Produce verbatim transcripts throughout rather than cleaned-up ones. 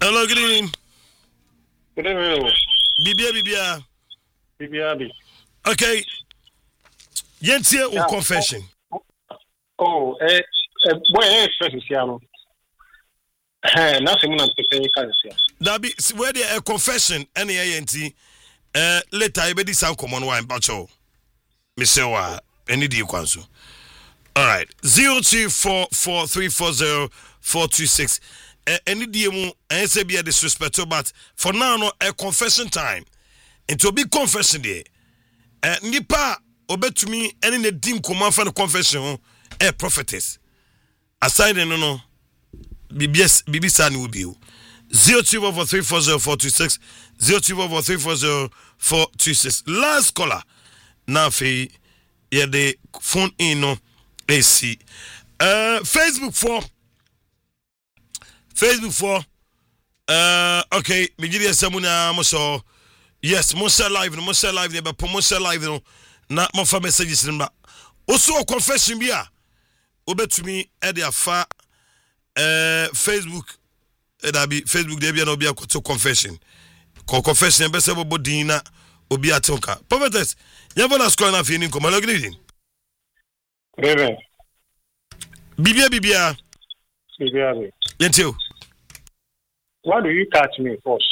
Hello, good evening. Good evening. Bibia, Bibia. Bibia. Okay. Yentie o yeah. confession. Oh, eh, eh, boy, eh, stress is here. Eh, nothing man to say can say. That be where the confession any yenti. Eh, later I be this sound common wine bacho. Mister Wa, any do you kwanso. All right. Zero two four four three four zero four two six. Uh, any D M and say be a disrespect, but for now, no a confession time. And to be confession day. Uh, Nipa obey to me any the dim command for the confession a prophetess. Aside no no B B S B B Sani will be zero two over three four zero four two six zero two over three four zero four two six. Last caller. Now fe yeah the phone in no A C. Uh Facebook for Facebook for uh okay me give you samuna mo so yes mo share live no mo share live but mo share live no na mo fa messages nba also confession bia obetumi e dey afa uh Facebook e da bi Facebook dey bia no bia to confession ko confession be se bobo din na obi atonka prophetess yevona score na fi ni ko malo greeting Reverend Bibia Bibia Bibia Yentio. Why do you catch me first?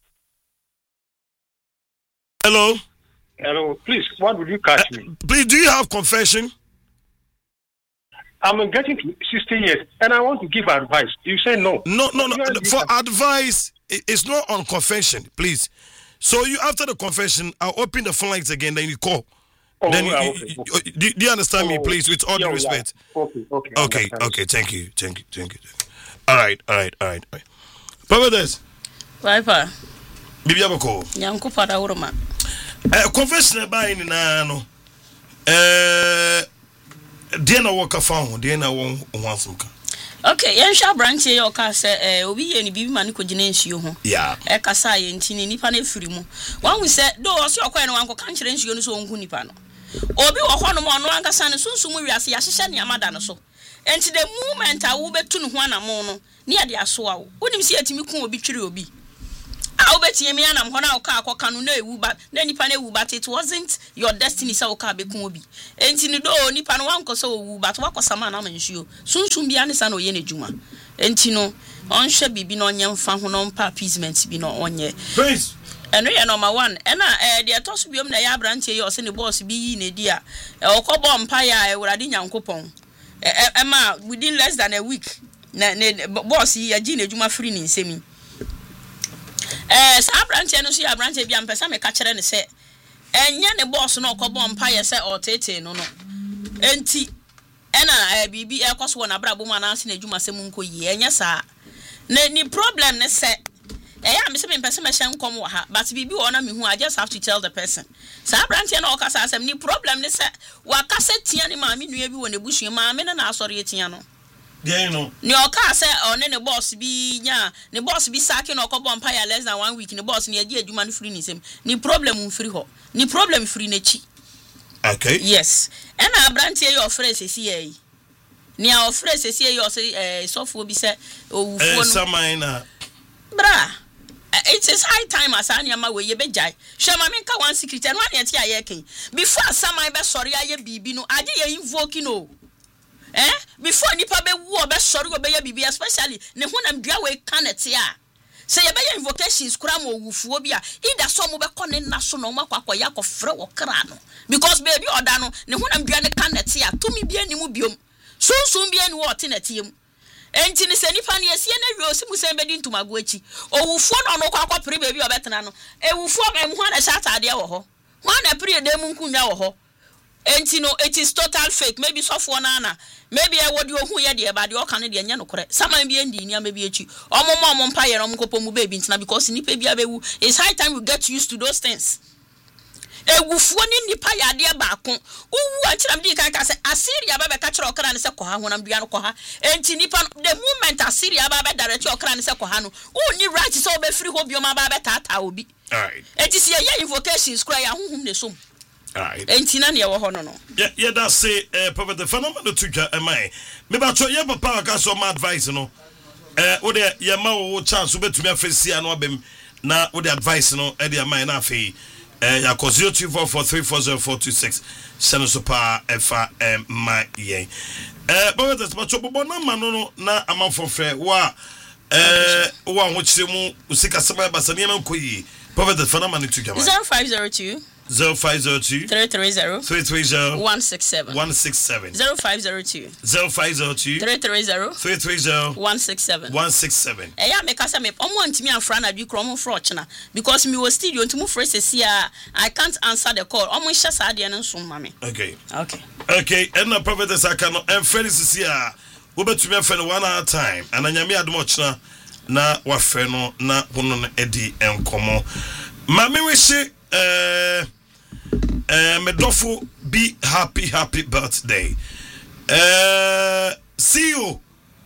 Hello? Hello, please, why would you catch uh, me? Please, do you have confession? I'm getting to sixty years and I want to give advice. You say no. No, no, no. For advice, it's not on confession, please. So you after the confession, I'll open the phone lines again, then you call. Oh, then you, yeah, you, okay, you, okay. Do, do you understand oh, me, please, with all due yeah, respect? Yeah. Okay, okay. Okay, okay, thank you, thank you, thank you. All right, all right, all right. All right. Prophetess. Wiper. Bibia bako. Yanku pada uruma. Eh confession ba ni na no. Eh dey na work afa dey na won wansumka. Okay, yen sha branch ye oka se eh obi ye ni bibi mani ko gina nsuo ho. Yeah. E kasa ye ntini nipa na firi mu. Wan we say do o se okoye no wan ko kan kire nsuo no so onku nipa no. Obi wo ho no mo no ankasa ne sunsumu wiase ya hyehyɛ ne amada no so. Enti the moment a wo betu no ho anamo no ne ya de aso a wo. Wonim se yatimi ku obi twiri obi. A wo betie me anam ho na wo ka akoka no na ewu ba na nipa na ewu ba it wasn't your destiny say wo ka be ku obi. Enti ni do nipa no wan ko so wu ba to wakosama na mansuo. Sunsun bia ne sa na oye ne djuma. Enti no on hwe bibi no onyem fa ho no mpa appeasement bi no onye. Please. Eno ye number one. Ena eh de atoso biom na ya branch ye o se ne boss bi yi ne di a. E okobo mpa ya ewurade nyankopon. Emma within less than a week na ne boss yi agi na djuma free ni nsemi. Eh sa branch no so ya branch bia mpesa me ka kire ne se enye ne boss no okobo mpa ye se otete no no. Enti ena eh bibi e koso na brabo ma na ase na djuma sem nko yi enye sa. Na ni problem ne se eh am se me person me hye nkom wo ha but bibi wo na me hu I just have to tell the person sa branch na o kasa asem ni problem ne se wa kasa tia ni ma me nua bi wo ne busu ma me na na asori tia no yeah no ni o ka se o ne ne boss bi nya ne boss bi sake na okobo mpa ya less than one week ne boss ne agi adwuma no free ni sem ni problem free ho ni problem free na chi. Okay, yes and a branch ye your friend se sie ni a friend se sie yo se eh sofo bi se o wufuo no samina bra. It is high time as anyama we ye bejai. Shema me nka one secret and one yet ya ken. Before samai be sorry aye bibi no ade ye invoke no. Eh? Before nipa be wo be sorry go be ye bibi especially ne honam dua we kanet ya. Say ye be ye invocations kura mo wufuo bi a ida so mo be kone na so no makwa ya kofre wo kra no. Because baby oda no ne honam dua ne kanet ya to mi bi animu biom. Sunsun bi ani wo tenetiem. Enti ni se nipa ne asie na wi osimu se bedi ntumago achi owufuo no no kwa kwa pre baby obetena no ewufuo em ho na sha atade wo ho ho na pre de mu nkunya wo ho enti no it is total fake maybe sofo na na maybe e wodi ohu ye de ba de o kan de nya no kore saman bi endi ni amabi achi omomo omom pa ye no mkopo mu baby ntina because nipa bi abewu it's high time we get used to those things. Ewufuo ni nipa yade baako uwu antiram di kan ka se Assyria ba be ka kire okra ne se koha honam dua no koha enti nipa the moment Assyria ba be direct okra ne se koha no uni right so be free ho bioma ba be tata obi alright enti se ye invocations kura ya honhum ne som alright enti na ne ye wo ho no no yeah yeah that say uh, prophet the phenomenon to am I me ba cho ye papa ka so my advice no eh wo de ye ma wo chance wo betumi afesia no abem na wo de advice no e de am na afei eh ya ko zero two four four three four zero four two six send so pa efa em my yen eh but that's but bobo na ma no no na amanfo frɛ wa eh wa ho kyerɛ mu usika sema ba sani ma nkoyi prophet the phenomenon to jama zero five zero two zero five zero two three three zero three three zero one six seven one six seven zero five zero two zero five zero two three three zero three three zero one six seven one six seven. Eh ya make us me omo ntimi afra na bi kro omo fro ochina because me was studio ntimo fro sesia I can't answer the call omo hye sa de no nso ma me. Okay. Okay. Okay, and the prophet is akano and friend is here. We betumi afɛ one hour time and anyame adom ochina na wafɛ no na wono no edi enkomo. Ma me wish eh Uh, Medofo, be happy, happy birthday. Uh, see you.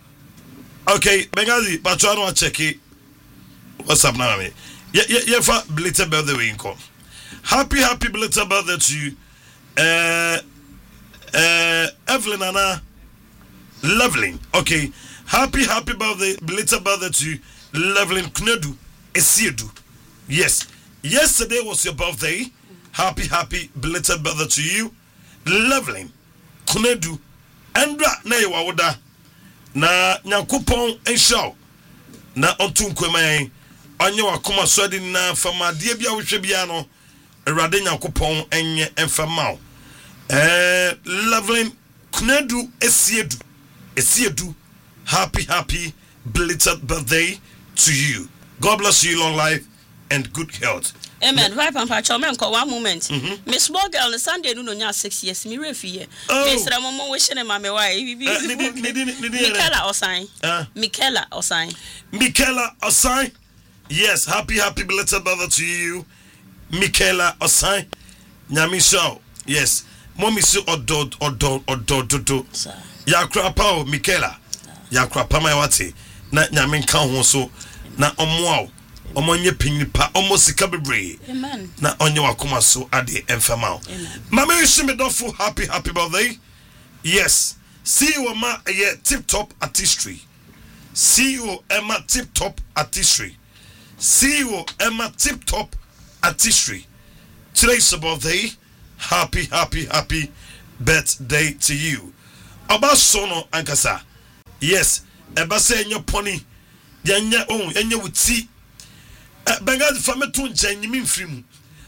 Okay, Bengazi, but I want to check it. What's up now, me? Yeah, yeah, yeah, for belated birthday, we income. Happy, happy belated birthday to you. Uh, uh, Evelyn Anna, Loveling. Okay, happy, happy birthday, belated birthday to you, Loveling Knedu, Esiedu. Yes, yesterday was your birthday. Happy, happy, belated birthday to you. Lovely. Kunedu. Andra na yewa woda. Na Nyankopon enshaw. Na ontu nkweman. Onye wakoma swadi na fama die bia wohwe bia no. Awurade Nyankopon enye emfama. Eh, lovely. Kunedu esiedu. Esiedu. Happy, happy, belated birthday to you. God bless you, long life and good health. Amen. Right, Papa. Chomen, ko one moment. Miss mm-hmm. Small girl, the Sunday no no six years. Me refi. Mister Momo wishing him mama why. Michaela Osai. Michaela Osai. Michaela Osai. Yes, happy happy belated brother to you, Michaela Osai. Nyami show. Yes, mommy so odo odo odo odo. Ya krapa o Michaela. Ya krapa my wati. Na nyami kan ho so na omo omonye pinnipa omosika bebre amen na onye wakoma so ade emfama mama yishime dofo happy happy birthday yes see you ma a tip top artistry see you Emma tip top artistry see you Emma tip top artistry today's birthday happy happy happy birthday to you Oba sono ankasa yes eba se enye pony yanya oh enye wuti Bengazi fame to nchen nyimi mfiri mu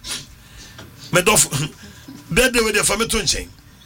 medof bede we de fame to nchen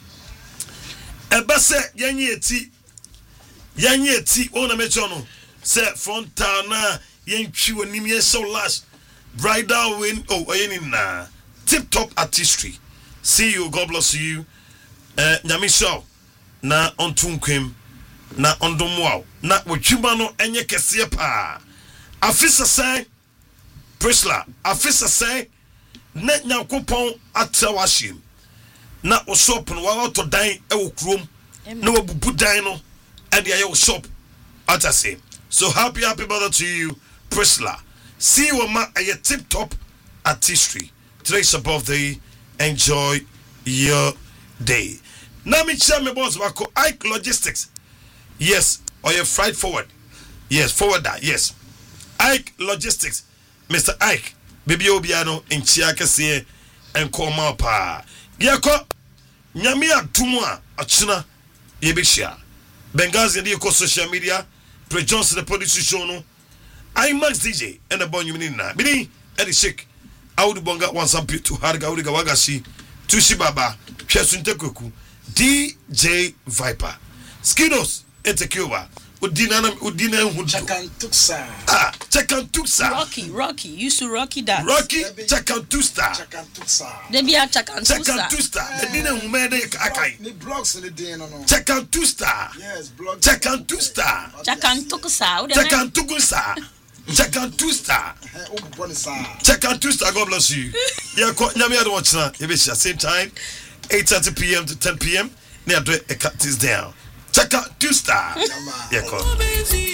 eba se yanye eti yanye eti ona mecho no se frontal na yentwi wonim ye so last bridal win oh oyeni na tip top artistry see you God bless you eh nyami show na ontunkwem na ondomwa na wotwuma no enye kese pa afisa sai Prisla, afisa say, net Nyankopon atawashim. Na o shop no wa to dan e wo krom. Na wa bubu dan no e de ayo shop atase. So happy happy birthday to you, Prisla. See you ma a tip top artistry. Today's your birthday. Enjoy your day. Now me share me boss wako Ike Logistics. Yes, or your freight forward. Yes, forward that. Yes. Ike Logistics. Mister Ike, baby Obiano in Chiakase and Koma Pa. Yako Nyamia Tumwa, Achina, Yebishia. Bengazi and Yoko social media, Pre Johnson the producer show no. I Max D J and the Bon Yumina. Bini, Eddie Shik. I would bonga one some to Harga Uriga Wagashi, Tushi Baba, Chesunteku, D J Viper. Skidos, Etecuba. Udina Udina Chakantuksa. Ah, Chakantuksa. Rocky, Rocky. Used to Rocky that. Rocky Chakantusta. Chakantuksa. They be a Chakantusta. Chakantusta. The dinner who made a Akai. The blogs in the day, no. Chakantusta. Yes, blogs. Chakantusta. Chakantuksa. Chakantukusa. Chakantusta. Chakantusta. God bless you. Yeah, Nyami don't watch now. You be same time, eight thirty p.m. to ten p.m. Near do a cut this down. Check out two star. Yeah,